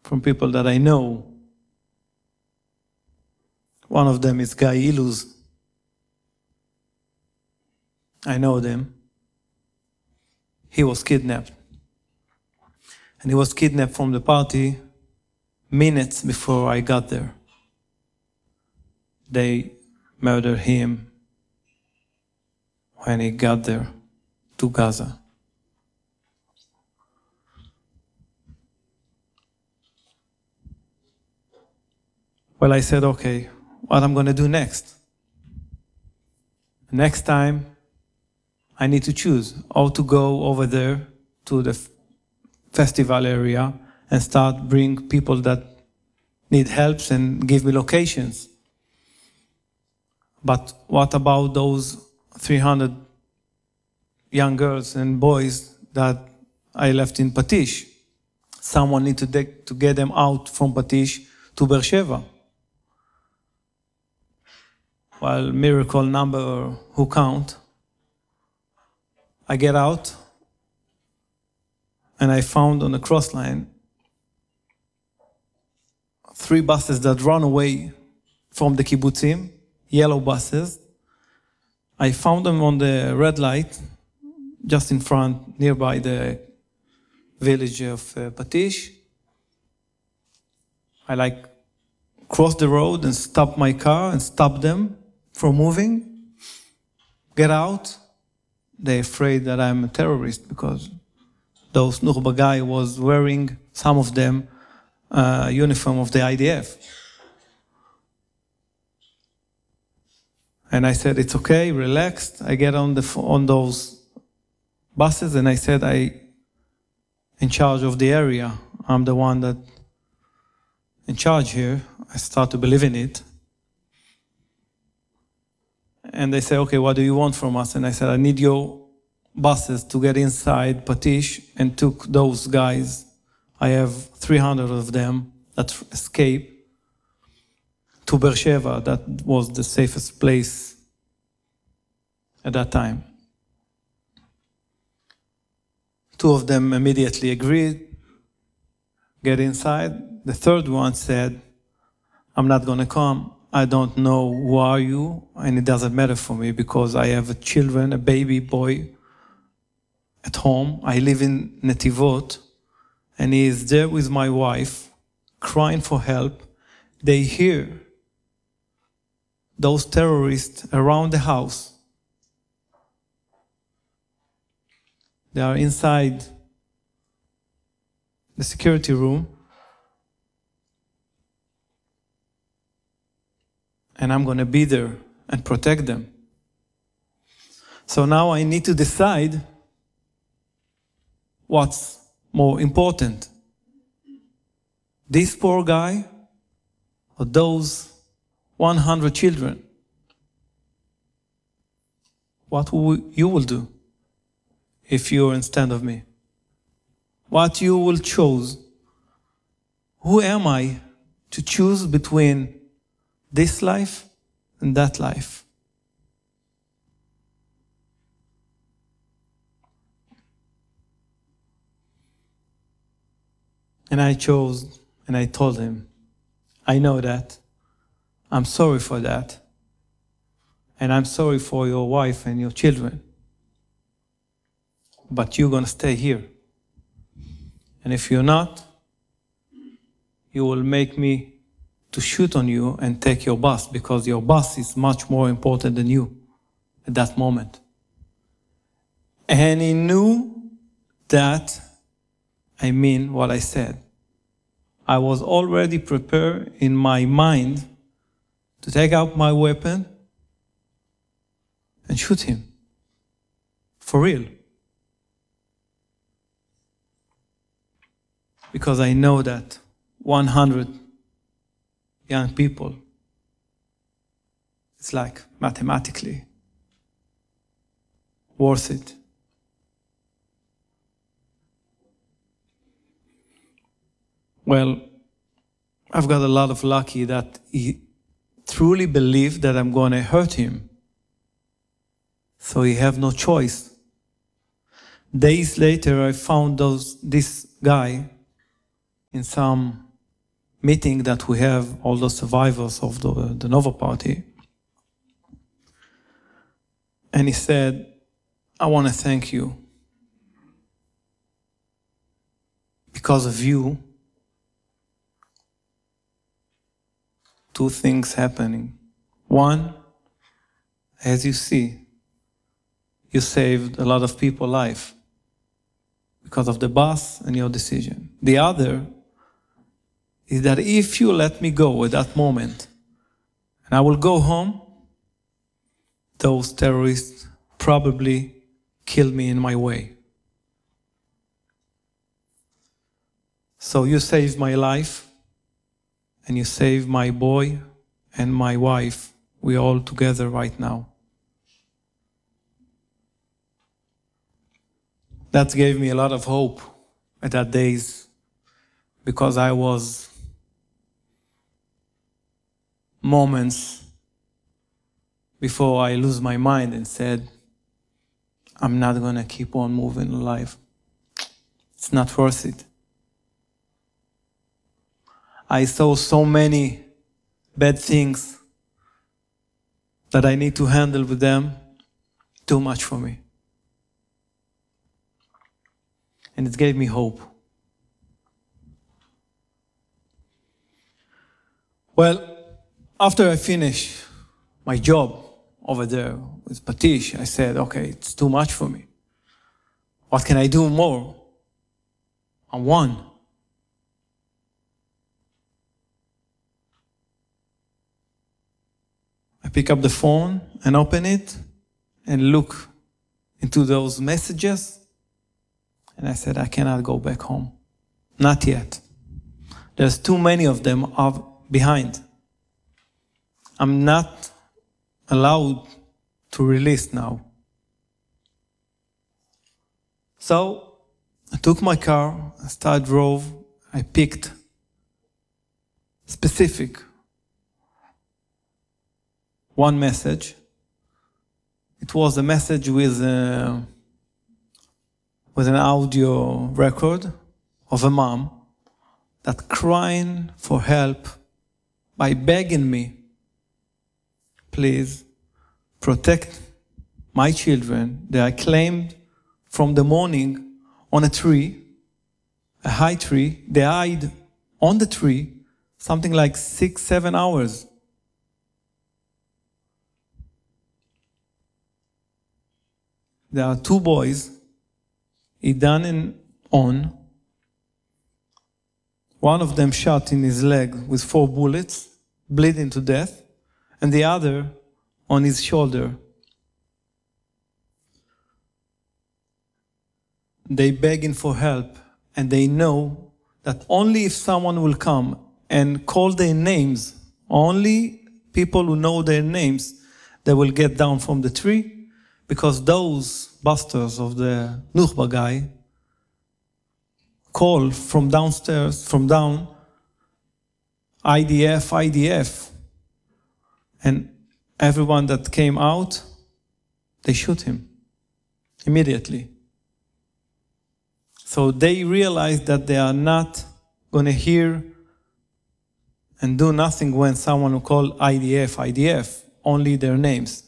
from people that I know. One of them is Guy Iluz. I know them. He was kidnapped. And he was kidnapped from the party minutes before I got there. They murdered him when he got there to Gaza. Well, I said, okay, what I'm going to do next? Next time, I need to choose how to go over there to the festival area and start bring people that need help and give me locations. But what about those 300 young girls and boys that I left in Patish? Someone need to get them out from Patish to Beersheba. Well, miracle number who count. I get out and I found on the cross line 3 buses that run away from the kibbutzim, yellow buses. I found them on the red light, just in front, nearby the village of Patish. I crossed the road and stopped my car and stopped them from moving. Get out. They're afraid that I'm a terrorist because those Nukhba guy was wearing, some of them, uniform of the IDF. And I said, it's okay, relaxed. I get on those buses and I said, I'm in charge of the area. I'm the one that in charge here. I start to believe in it. And they say, okay, what do you want from us? And I said, I need your buses to get inside Patish, and took those guys. I have 300 of them that escaped to Beersheba. That was the safest place at that time. 2 of them immediately agreed, get inside. The third one said, I'm not going to come. I don't know who are you, and it doesn't matter for me because I have children, a baby boy at home. I live in Netivot, and he is there with my wife, crying for help. They hear those terrorists around the house. They are inside the security room. And I'm going to be there and protect them. So now I need to decide what's more important. This poor guy or those 100 children? What you will do if you're instead of me? What you will choose? Who am I to choose between this life and that life? And I chose, and I told him, I know that. I'm sorry for that. And I'm sorry for your wife and your children. But you're going to stay here. And if you're not, you will make me to shoot on you and take your bus, because your bus is much more important than you at that moment. And he knew that I mean what I said. I was already prepared in my mind to take out my weapon and shoot him. For real. Because I know that 100 young people, it's like mathematically worth it. Well, I've got a lot of lucky that he truly believed that I'm going to hurt him. So he have no choice. Days later, I found this guy in some meeting that we have, all the survivors of the Nova Party. And he said, I want to thank you. Because of you, two things happening. One, as you see, you saved a lot of people's life because of the bus and your decision. The other is that if you let me go at that moment, and I will go home, those terrorists probably kill me in my way. So you saved my life, and you saved my boy and my wife. We're all together right now. That gave me a lot of hope at that days, because I was moments before I lose my mind and said, I'm not going to keep on moving in life. It's not worth it. I saw so many bad things that I need to handle with them. Too much for me. And it gave me hope. Well, after I finished my job over there with Patish, I said, okay, it's too much for me. What can I do more? I'm one. I pick up the phone and open it and look into those messages. And I said, I cannot go back home. Not yet. There's too many of them are behind. I'm not allowed to release now. So I took my car, I started drove, I picked specific one message. It was a message with an audio record of a mom that crying for help by begging me, please protect my children. They are claimed from the morning on a tree, a high tree. They hide on the tree something like 6-7 hours. There are two boys, Idan and On. One of them shot in his leg with 4 bullets, bleeding to death, and the other on his shoulder. They begging for help, and they know that only if someone will come and call their names, only people who know their names, they will get down from the tree, because those busters of the Nukhba guy call from downstairs, from down, IDF, IDF. And everyone that came out, they shoot him immediately. So they realize that they are not going to hear and do nothing when someone will call IDF, IDF, only their names.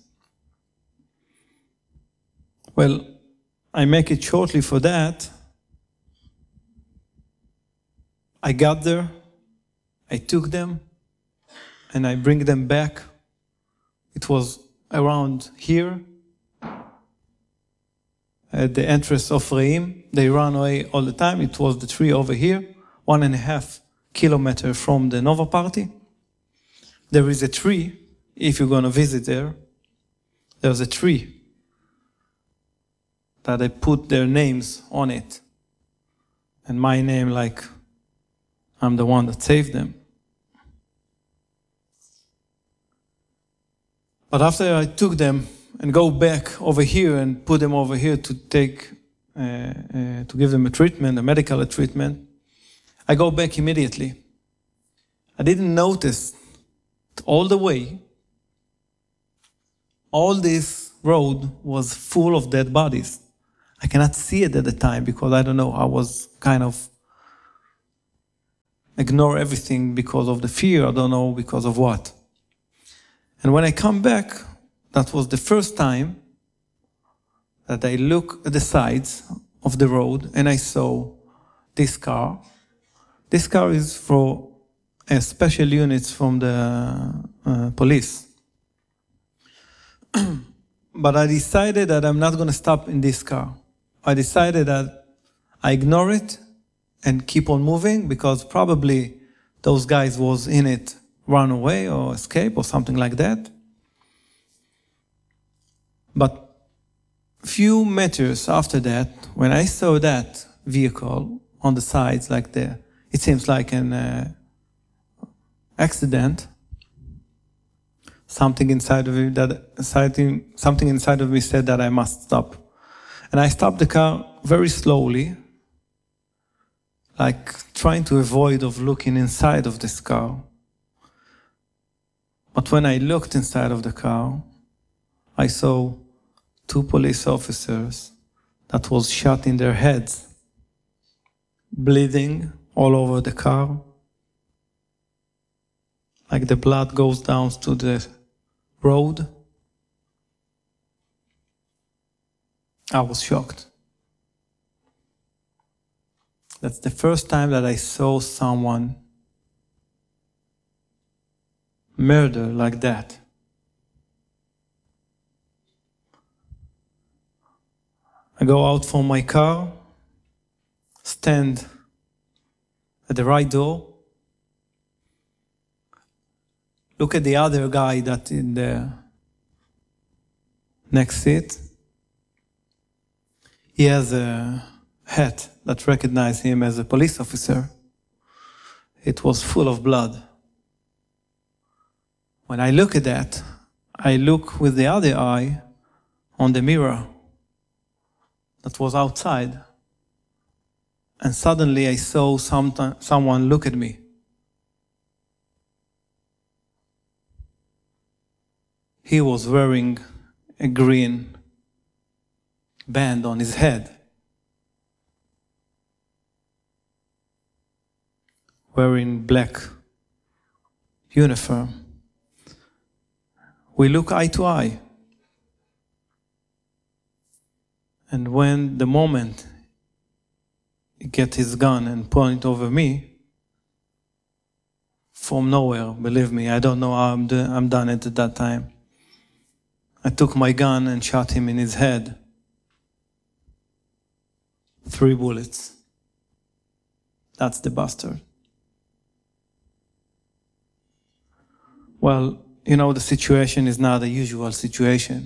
Well, I make it shortly for that. I got there, I took them, and I bring them back. It was around here, at the entrance of Reim. They run away all the time. It was the tree over here, 1.5 kilometers from the Nova Party. There is a tree, if you're going to visit there, there's a tree that they put their names on it. And my name, like, I'm the one that saved them. But after I took them and go back over here and put them over here to take, to give them a treatment, a medical treatment, I go back immediately. I didn't notice all the way, all this road was full of dead bodies. I cannot see it at the time because I don't know, I was kind of ignore everything because of the fear, I don't know because of what. And when I come back, that was the first time that I look at the sides of the road and I saw this car. This car is for special units from the police. But I decided that I'm not going to stop in this car. I decided that I ignore it and keep on moving because probably those guys was in it, run away or escape or something like that. But few meters after that, when I saw that vehicle on the sides like there, it seems like an accident. Something inside of me said that I must stop. And I stopped the car very slowly, like trying to avoid of looking inside of this car. But when I looked inside of the car, I saw 2 police officers that was shot in their heads, bleeding all over the car. Like the blood goes down to the road. I was shocked. That's the first time that I saw someone murder like that. I go out from my car, stand at the right door, look at the other guy that in the next seat. He has a hat that recognized him as a police officer. It was full of blood. When I look at that, I look with the other eye on the mirror that was outside. And suddenly I saw someone look at me. He was wearing a green band on his head, wearing black uniform. We look eye to eye. And when the moment he get his gun and point over me, from nowhere, believe me, I don't know how I'm done it at that time. I took my gun and shot him in his head. 3 bullets. That's the bastard. Well, you know, the situation is not a usual situation.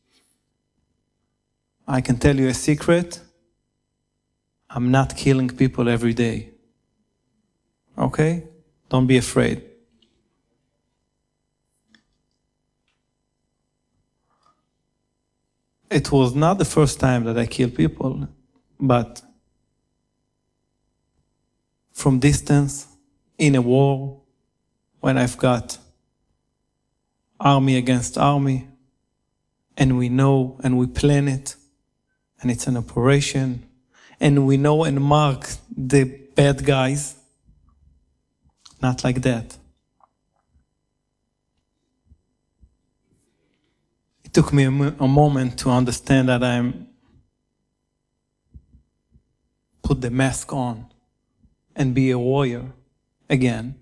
I can tell you a secret. I'm not killing people every day. Okay? Don't be afraid. It was not the first time that I killed people, but from distance, in a war, when I've got army against army, and we know and we plan it, and it's an operation, and we know and mark the bad guys, not like that. It took me a moment to understand that I'm put the mask on and be a warrior again.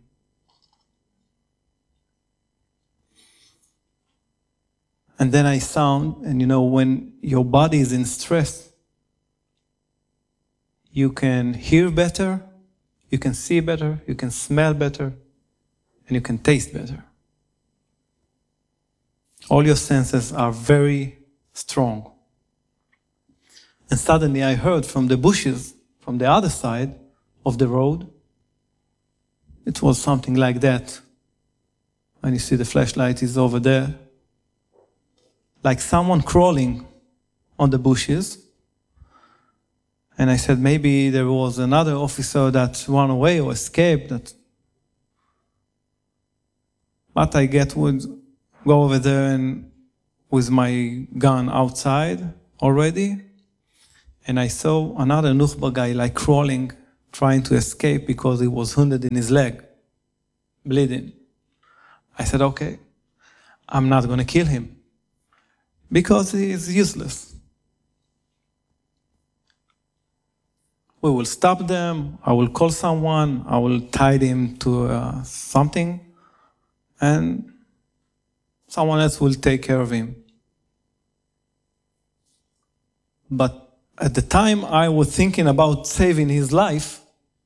And then I found, and you know, when your body is in stress, you can hear better, you can see better, you can smell better, and you can taste better. All your senses are very strong. And suddenly I heard from the bushes, from the other side of the road, it was something like that. And you see the flashlight is over there. Like someone crawling on the bushes. And I said, maybe there was another officer that ran away or escaped. But I go over there and with my gun outside already. And I saw another Nukhba guy like crawling trying to escape because he was wounded in his leg, bleeding. I said, okay, I'm not going to kill him because he is useless. We will stop them. I will call someone. I will tie him to something, and someone else will take care of him. But at the time I was thinking about saving his life,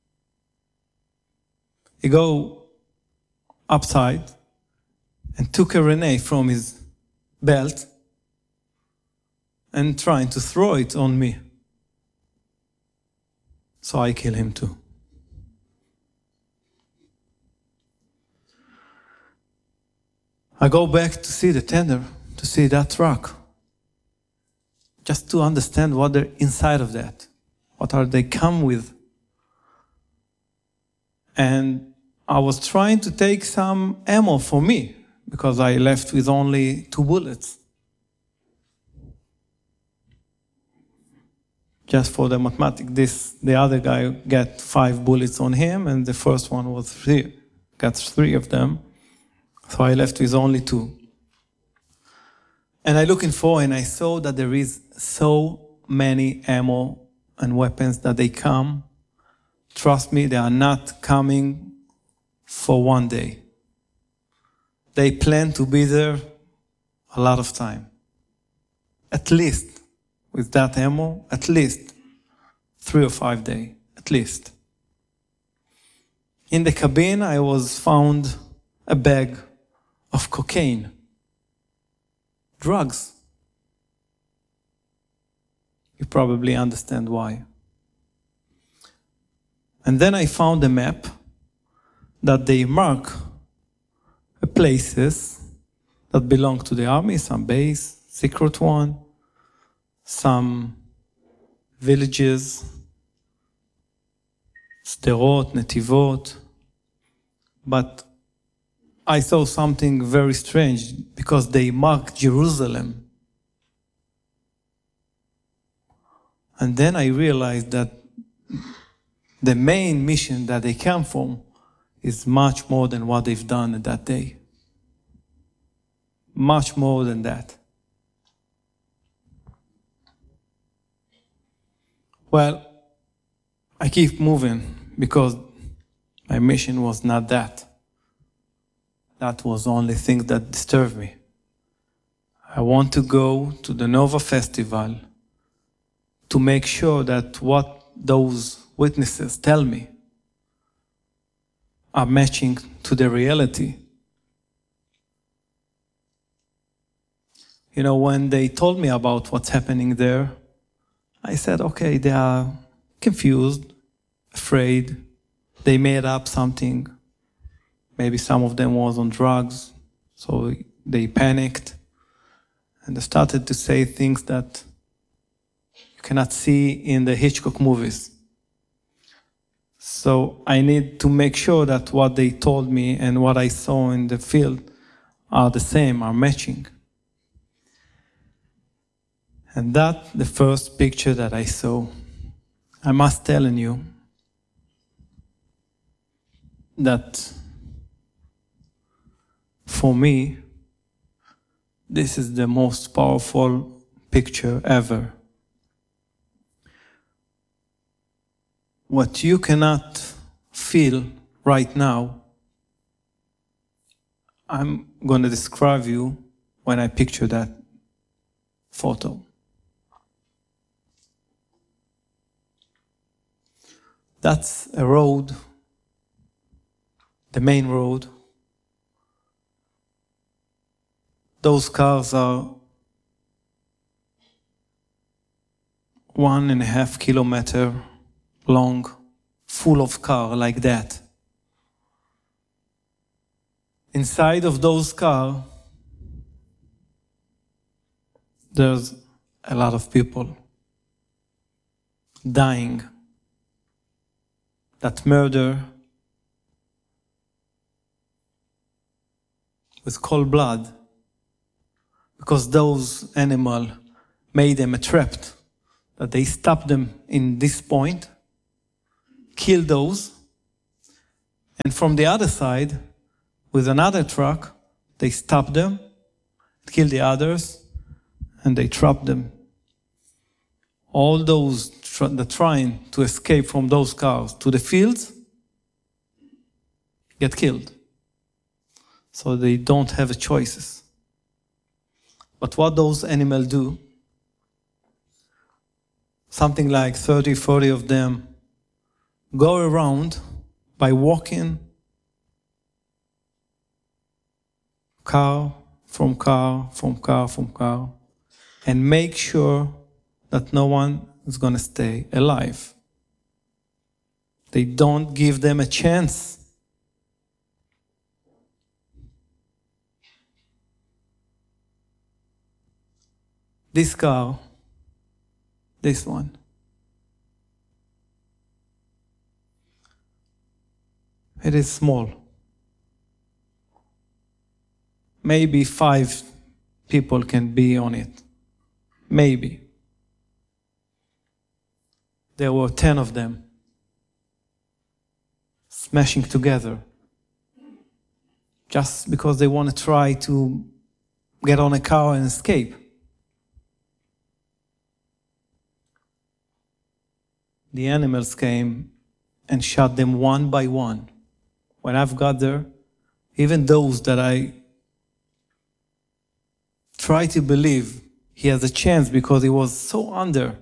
he go upside and took a grenade from his belt and trying to throw it on me. So I kill him too. I go back to see the tender, to see that truck, just to understand what they're inside of that. What are they come with? And I was trying to take some ammo for me, because I left with only 2 bullets. Just for the mathematics, the other guy got 5 bullets on him, and the first one was 3, got 3 of them. So I left with only 2. And I looking for, and I saw that there is so many ammo and weapons that they come. Trust me, they are not coming for one day. They plan to be there a lot of time. At least, with that ammo, at least 3 or 5 days, at least. In the cabin, I was found a bag of cocaine, drugs. You probably understand why. And then I found a map that they mark places that belong to the army, some base, secret one, some villages, Sderot, Netivot. But I saw something very strange, because they marked Jerusalem. And then I realized that the main mission that they come from is much more than what they've done at that day. Much more than that. Well, I keep moving because my mission was not that. That was the only thing that disturbed me. I want to go to the Nova Festival to make sure that what those witnesses tell me are matching to the reality. You know, when they told me about what's happening there, I said, okay, they are confused, afraid. They made up something. Maybe some of them was on drugs, so they panicked. And they started to say things that you cannot see in the Hitchcock movies. So I need to make sure that what they told me and what I saw in the field are the same, are matching. And that's the first picture that I saw. I must tell you that for me, this is the most powerful picture ever. What you cannot feel right now, I'm going to describe you when I picture that photo. That's a road, the main road. Those cars are 1.5 kilometers long, full of cars like that. Inside of those cars, there's a lot of people dying. That murder with cold blood, because those animals made them trapped, that they stopped them in this point, kill those. And from the other side, with another truck, they stop them, kill the others, and they trap them. All those that are trying to escape from those cars to the fields get killed. So they don't have choices. But what those animals do, something like 30, 40 of them go around by walking car from car, from car, from car, and make sure that no one is going to stay alive. They don't give them a chance. This car, this one, it is small. Maybe 5 people can be on it. Maybe. There were 10 of them smashing together just because they want to try to get on a car and escape. The animals came and shot them one by one. When I've got there, even those that I try to believe he has a chance because he was so under,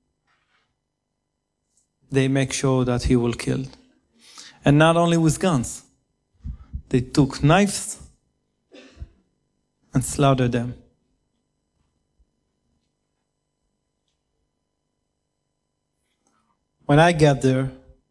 they make sure that he will kill. And not only with guns, they took knives and slaughtered them. When I get there,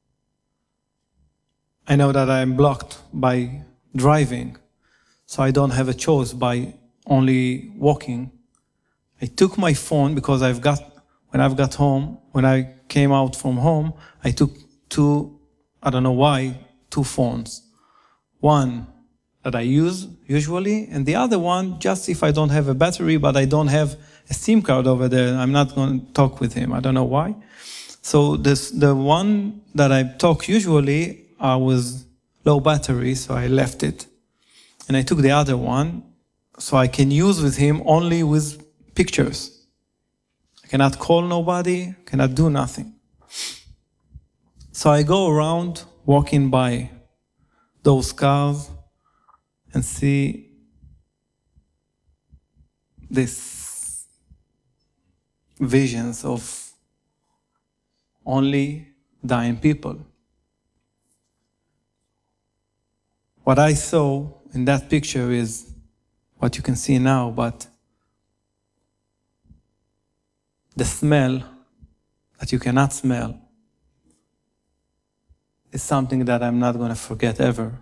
I know that I am blocked by driving, so I don't have a choice by only walking. I took my phone because when I came out from home, I took 2, I don't know why, 2 phones. One that I use usually, and the other one just if I don't have a battery, but I don't have a SIM card over there, I'm not going to talk with him. I don't know why. So the one that I talk usually was low battery, so I left it. And I took the other one, so I can use with him only with pictures. I cannot call nobody, cannot do nothing. So I go around walking by those cars and see these visions of only dying people. What I saw in that picture is what you can see now, but the smell that you cannot smell is something that I'm not going to forget ever.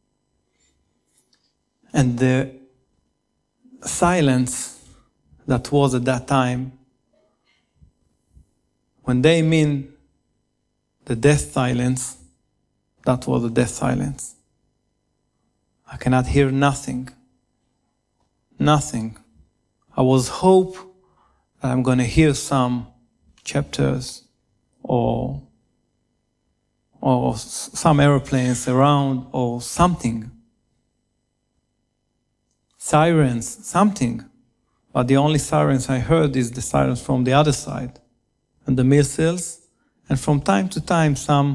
And the silence that was at that time, when they mean the death silence, that was the death silence. I cannot hear nothing. Nothing. I was hope that I'm going to hear some chapters or some airplanes around or something. Sirens, something. But the only sirens I heard is the sirens from the other side and the missiles, and from time to time some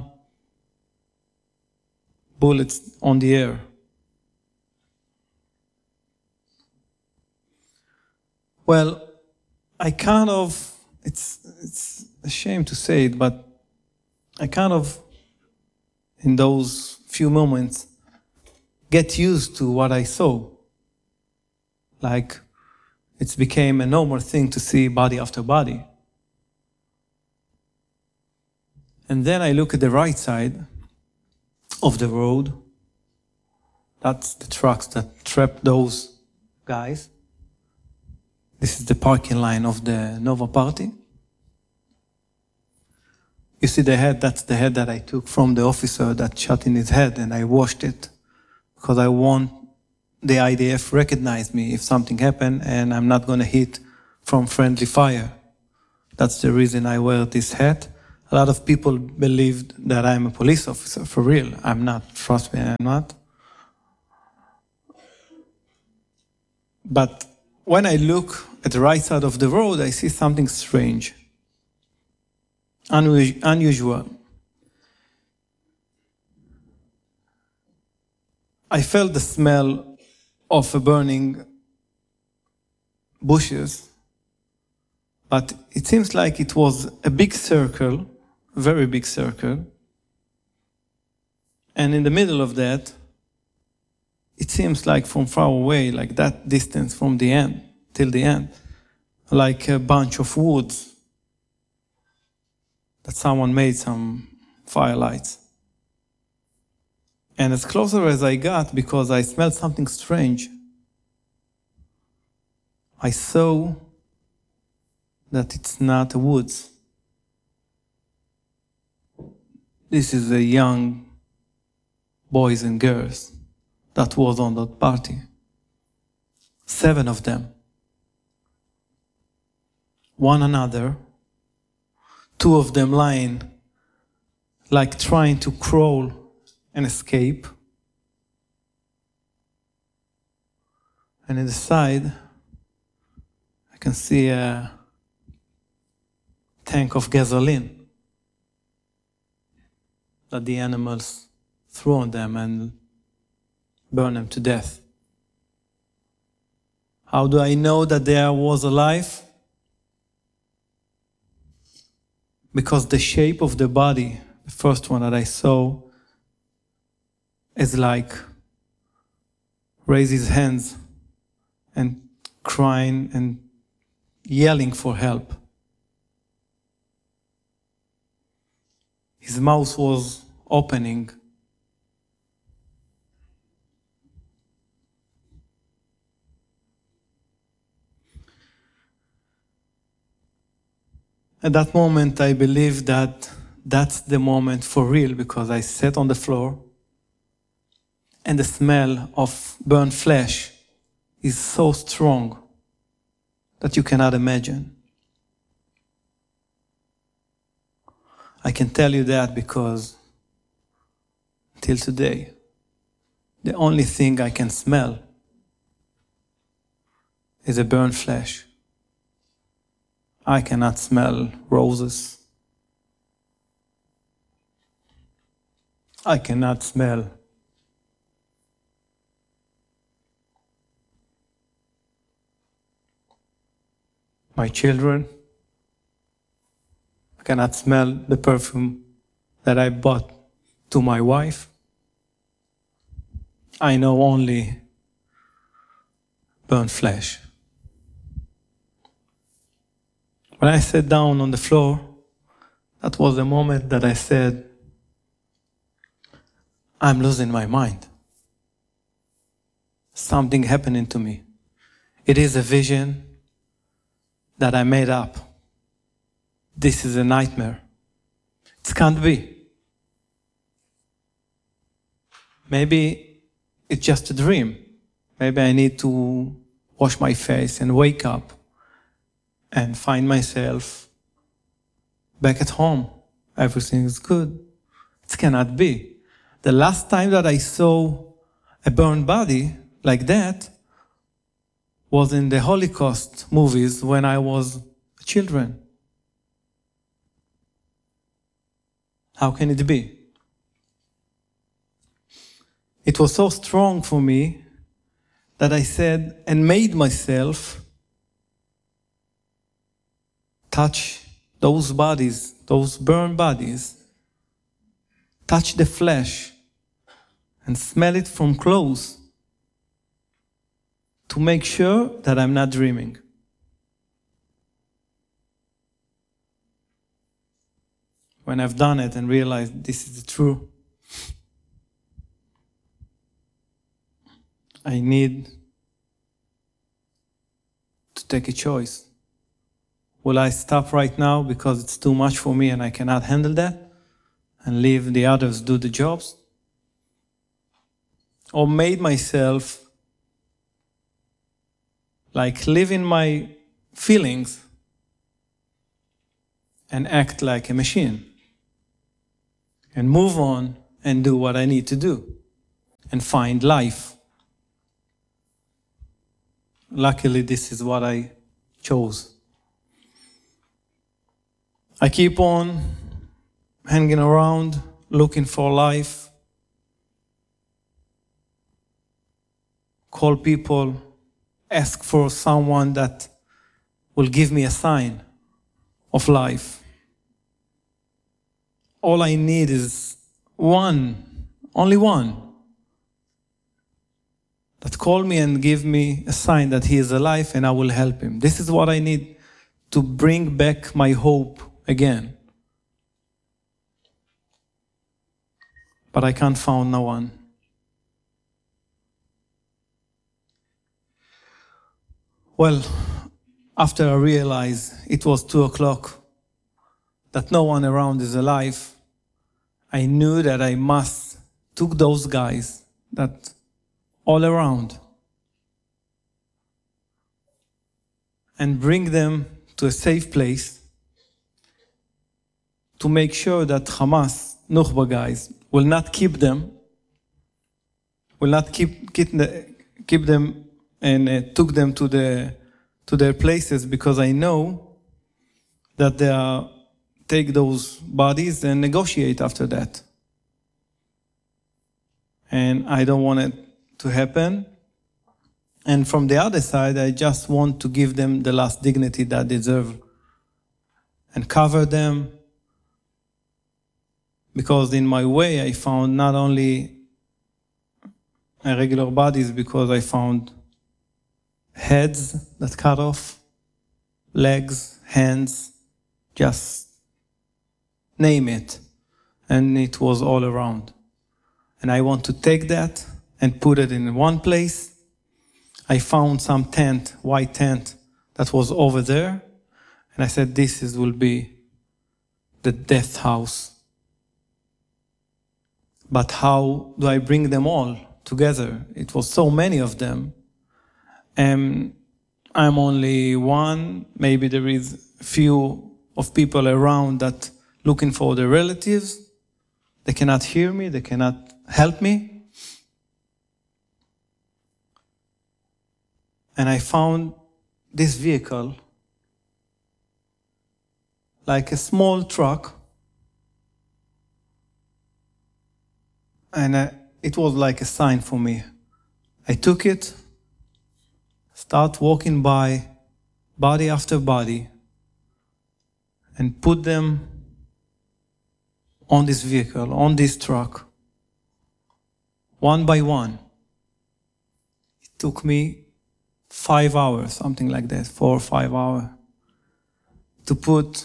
bullets on the air. Well, I kind of, it's a shame to say it, but I kind of, in those few moments, get used to what I saw. Like, it became a normal thing to see body after body. And then I look at the right side of the road. That's the trucks that trapped those guys. This is the parking line of the Nova party. You see the head, that's the head that I took from the officer that shot in his head, and I washed it because I want the IDF recognize me if something happened and I'm not going to hit from friendly fire. That's the reason I wear this hat. A lot of people believed that I'm a police officer, for real. I'm not, trust me, I'm not. But when I look at the right side of the road, I see something strange, unusual. I felt the smell of a burning bushes, but it seems like it was a big circle, a very big circle, and in the middle of that, it seems like from far away, like that distance from the end till the end, like a bunch of woods that someone made some firelights. And as closer as I got, because I smelled something strange, I saw that it's not a woods. This is a young boys and girls that was on that party. 7 of them. One another. 2 of them lying, like trying to crawl and escape. And in the side, I can see a tank of gasoline that the animals threw on them and burned them to death. How do I know that there was a life? Because the shape of the body, the first one that I saw, is like raise his hands and crying and yelling for help. His mouth was opening. At that moment, I believed that that's the moment for real, because I sat on the floor and the smell of burnt flesh is so strong that you cannot imagine. I can tell you that because till today, the only thing I can smell is a burnt flesh. I cannot smell roses. I cannot smell my children. I cannot smell the perfume that I bought to my wife. I know only burnt flesh. When I sat down on the floor, that was the moment that I said, I'm losing my mind. Something happening to me. It is a vision that I made up. This is a nightmare. It can't be. Maybe it's just a dream. Maybe I need to wash my face and wake up and find myself back at home. Everything is good. It cannot be. The last time that I saw a burned body like that was in the Holocaust movies when I was children. How can it be? It was so strong for me that I said and made myself touch those bodies, those burned bodies, touch the flesh and smell it from close to make sure that I'm not dreaming. When I've done it and realized this is true, I need to take a choice. Will I stop right now because it's too much for me and I cannot handle that and leave the others do the jobs? Or made myself like live in my feelings and act like a machine, and move on and do what I need to do and find life. Luckily, this is what I chose. I keep on hanging around, looking for life, call people, ask for someone that will give me a sign of life. All I need is only one, that call me and give me a sign that he is alive and I will help him. This is what I need to bring back my hope again. But I can't find no one. Well, after I realized it was 2:00, that no one around is alive, I knew that I must took those guys that all around and bring them to a safe place to make sure that Hamas, Nukhba guys, will not keep them, will not keep them and took them to their places, because I know that they are take those bodies and negotiate after that. And I don't want it to happen. And from the other side, I just want to give them the last dignity that they deserve and cover them. Because in my way, I found not only irregular bodies, because I found heads that cut off, legs, hands, just name it. And it was all around. And I want to take that and put it in one place. I found some tent, white tent, that was over there. And I said, will be the death house. But how do I bring them all together? It was so many of them. And I'm only one. Maybe there is a few of people around that looking for their relatives. They cannot hear me. They cannot help me. And I found this vehicle, like a small truck. And it was like a sign for me. I took it, start walking by body after body, and put them on this vehicle, on this truck, one by one. It took me 5 hours, something like that, 4 or 5 hours, to put,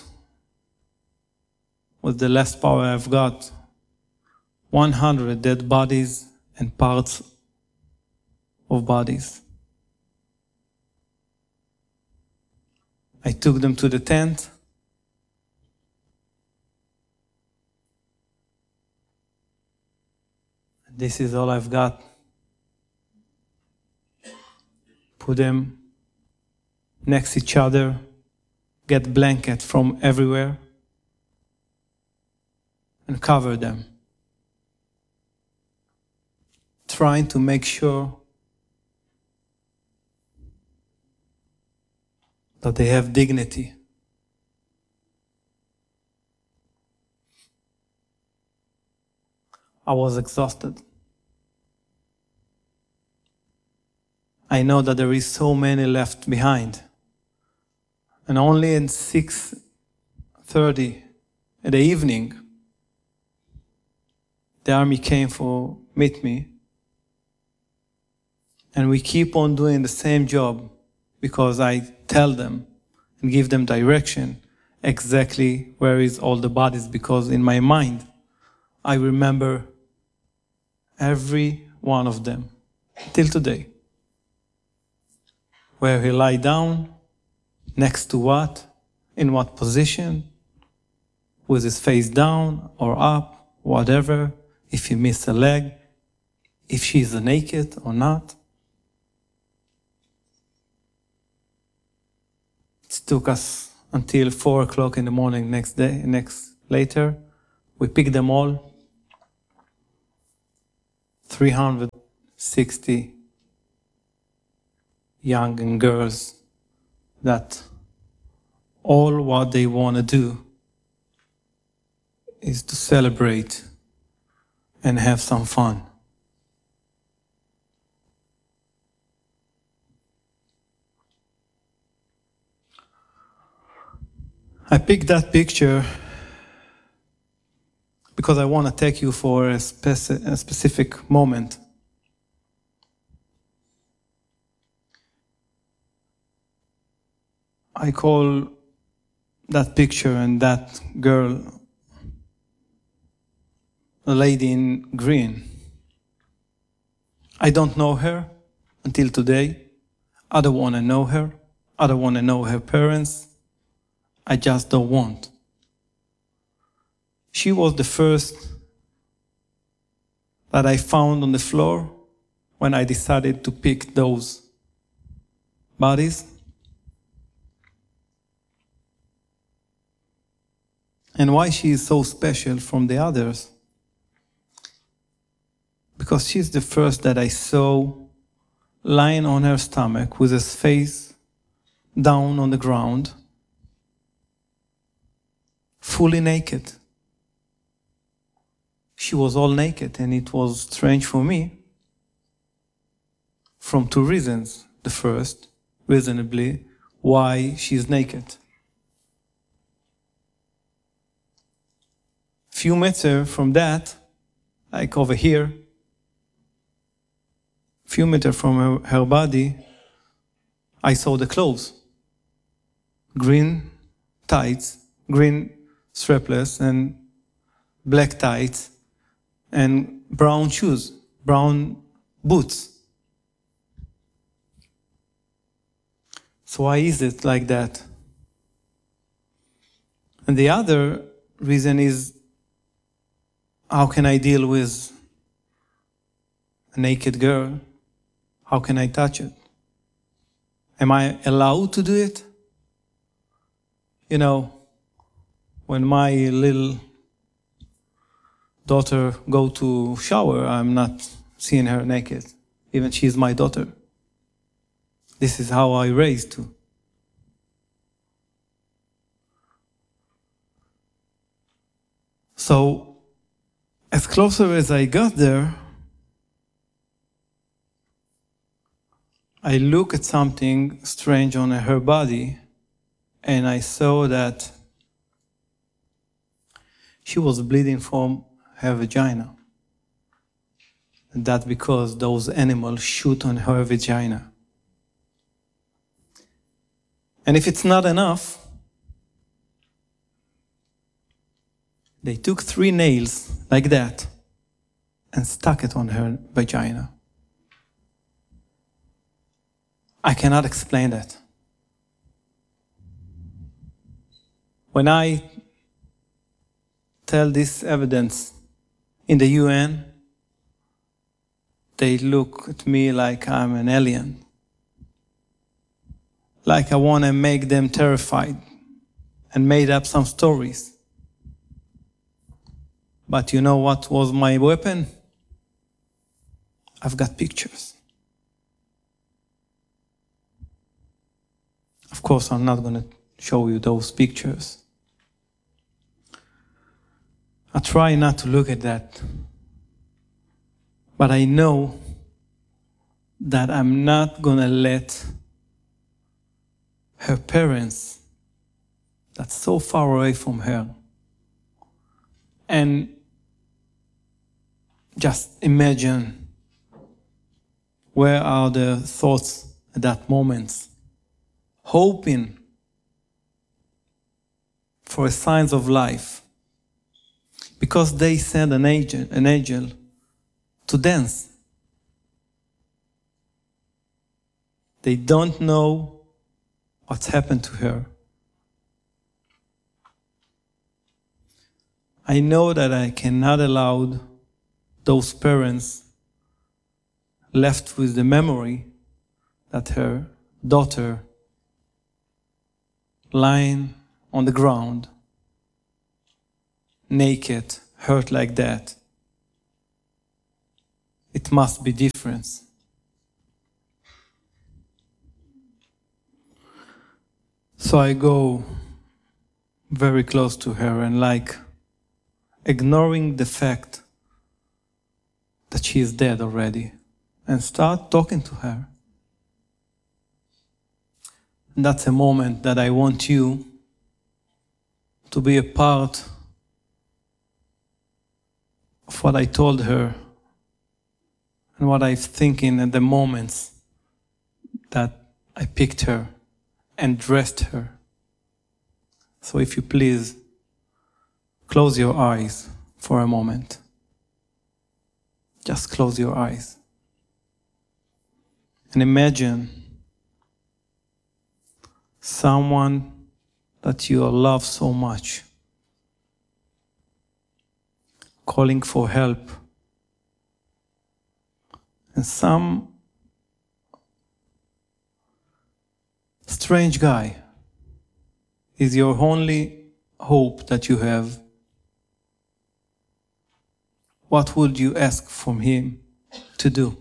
with the less power I've got, 100 dead bodies and parts of bodies. I took them to the tent. This is all I've got. Put them next to each other, get blankets from everywhere, and cover them. Trying to make sure that they have dignity. I was exhausted. I know that there is so many left behind. And only at 6:30 in the evening, the army came to meet me. And we keep on doing the same job, because I tell them and give them direction exactly where is all the bodies, because in my mind, I remember every one of them till today. Where he lie down, next to what, in what position, with his face down or up, whatever, if he missed a leg, if she's naked or not. It took us until 4 o'clock in the morning later. We picked them all, 360 young girls that all what they want to do is to celebrate and have some fun. I picked that picture because I want to take you for a specific moment. I call that picture and that girl a lady in green. I don't know her until today. I don't want to know her. I don't want to know her parents. I just don't want. She was the first that I found on the floor when I decided to pick those bodies. And why she is so special from the others? Because she's the first that I saw lying on her stomach with his face down on the ground, fully naked. She was all naked, and it was strange for me from two reasons. The first, reasonably, why she's naked. Few meters from that, like over here, few meters from her body, I saw the clothes. Green tights, green strapless, and black tights, and brown shoes, brown boots. So why is it like that? And the other reason is, how can I deal with a naked girl? How can I touch it? Am I allowed to do it? You know, when my little daughter go to shower, I'm not seeing her naked. Even she's my daughter. This is how I raised her. So, as closer as I got there, I look at something strange on her body, and I saw that she was bleeding from her vagina. And that's because those animals shoot on her vagina. And if it's not enough, they took 3 nails like that and stuck it on her vagina. I cannot explain that. When I tell this evidence in the UN, they look at me like I'm an alien. Like I want to make them terrified and made up some stories. But you know what was my weapon? I've got pictures. Of course, I'm not going to show you those pictures. I try not to look at that. But I know that I'm not going to let her parents, that's so far away from her, and just imagine where are the thoughts at that moment, hoping for signs of life, because they sent an angel to dance. They don't know what's happened to her. I know that I cannot allow those parents left with the memory that her daughter lying on the ground, naked, hurt like that, it must be different. So I go very close to her and like ignoring the fact that she is dead already and start talking to her. And that's a moment that I want you to be a part of what I told her and what I'm thinking at the moments that I picked her and dressed her. So if you please, close your eyes for a moment. Just close your eyes. And imagine someone that you love so much calling for help. And some strange guy is your only hope that you have. What would you ask from him to do?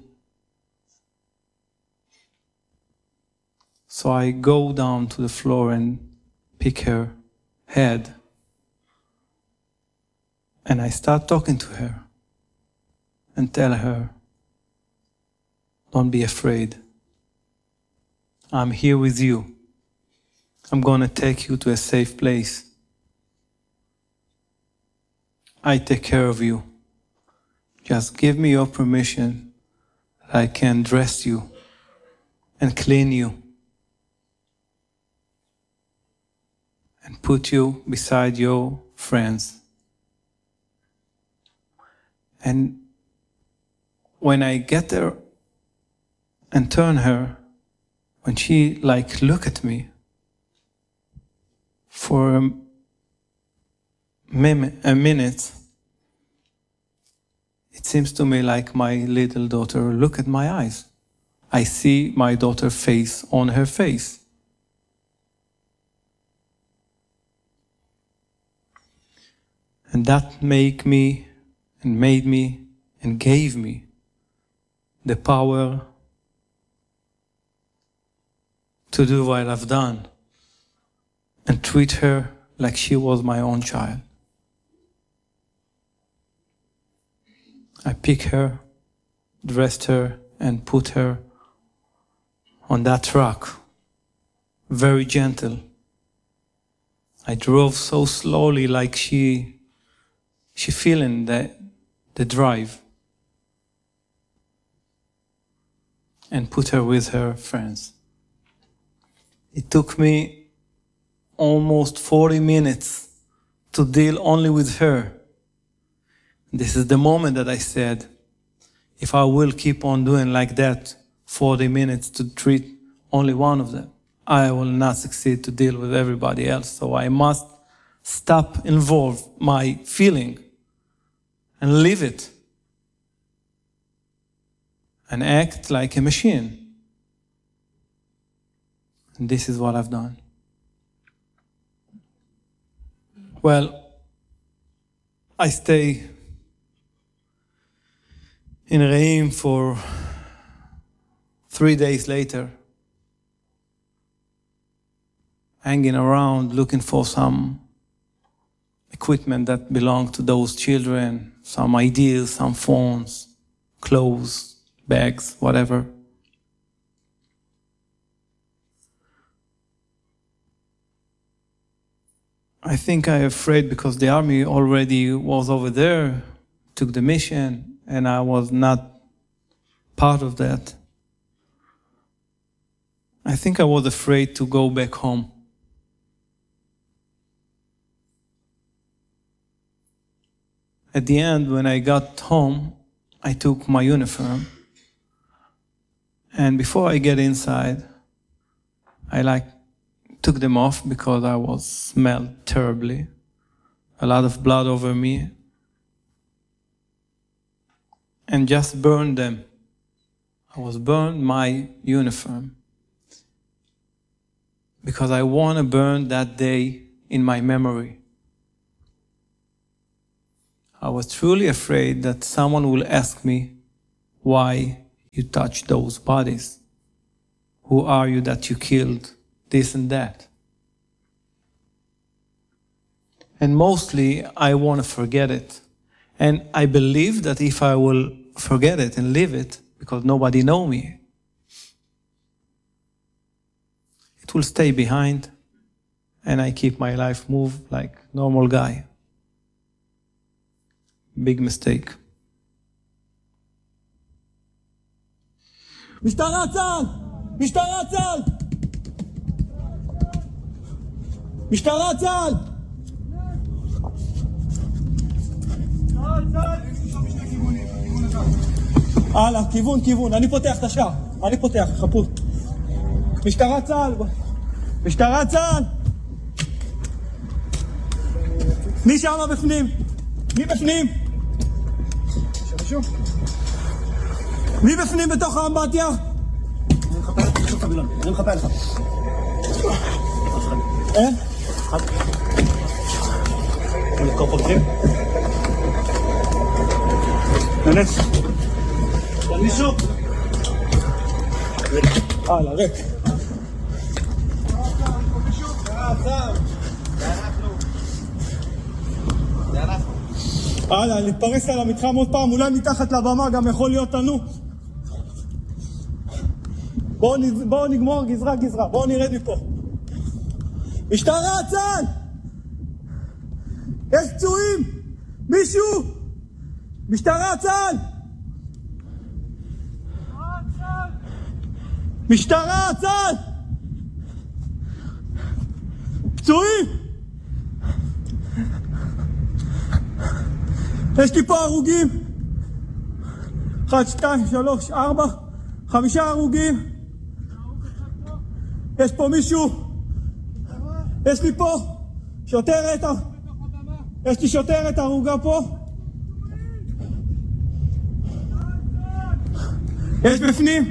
So I go down to the floor and pick her head. And I start talking to her and tell her, don't be afraid. I'm here with you. I'm going to take you to a safe place. I take care of you. Just give me your permission that I can dress you and clean you and put you beside your friends. And when I get there and turn her, when she look at me for a minute, it seems to me like my little daughter look at my eyes. I see my daughter's face on her face. And that made me and gave me the power to do what I've done and treat her like she was my own child. I picked her, dressed her, and put her on that truck, very gentle. I drove so slowly like she feeling the drive, and put her with her friends. It took me almost 40 minutes to deal only with her. This is the moment that I said, if I will keep on doing like that, 40 minutes to treat only one of them, I will not succeed to deal with everybody else. So I must stop involve my feeling and leave it and act like a machine. And this is what I've done. Well, I stay in Reim for 3 days later, hanging around looking for some equipment that belonged to those children, some ideas, some phones, clothes, bags, whatever. I think I'm afraid because the army already was over there, took the mission, and I was not part of that. I think I was afraid to go back home. At the end, when I got home, I took my uniform. And before I get inside, I took them off because I was smelled terribly. A lot of blood over me. And just burned them. I was burned my uniform. Because I want to burn that day in my memory. I was truly afraid that someone will ask me, why you touch those bodies. Who are you that you killed this and that? And mostly, I want to forget it. And I believe that if I will forget it and live it, because nobody knows me, it will stay behind, and I keep my life move like normal guy. Big mistake. משטרה צה"ל! משטרה צה"ל! משטרה צה"ל! הלאה, כיוון, אני פותח את השער, אני פותח, חפו. משטרה צה"ל! משטרה צה"ל! מי שם בפנים? מי בפנים? מי בפנים בתוך האמבטיה? אני מחפה לך. אין? אני לתקור פה בפנים? ננס. מישהו? הלאה, ריק. הלאה, נתפרס על המתחם עוד פעם, אולי מתחת לבמה גם יכול להיות לנו. בואו נגמור גזרה, בואו נרד מפה. משטרה, צה"ל! יש פצועים! מישהו! משטרה, צה"ל! משטרה, צה"ל! פצועים! יש לי פה הרוגים. 1, 2, 3, 4, 5 הרוגים. יש פה מישהו. יש לי פה שוטרת. יש לי שוטרת הרוגה פה. יש בפנים.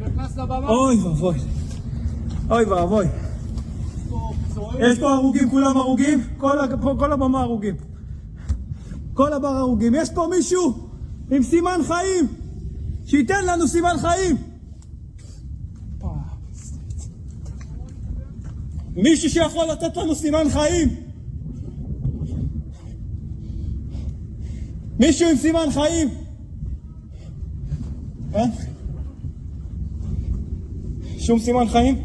אוי ואבוי. יש פה הרוגים, כולם הרוגים. כל הבמה הרוגים. כל הבר הרוגים. יש פה מישהו עם סימן חיים. שייתן לנו סימן חיים. מישהו שיכול לתת לנו סימן חיים. מישהו עם סימן חיים. כן? שום סימן חיים?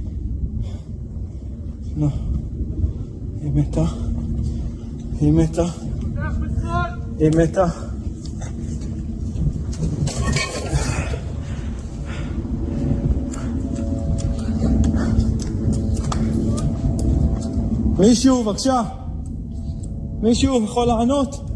לא. היא מתה. היא מתה. היא מתה. מישהו, בבקשה. מישהו יכול לענות?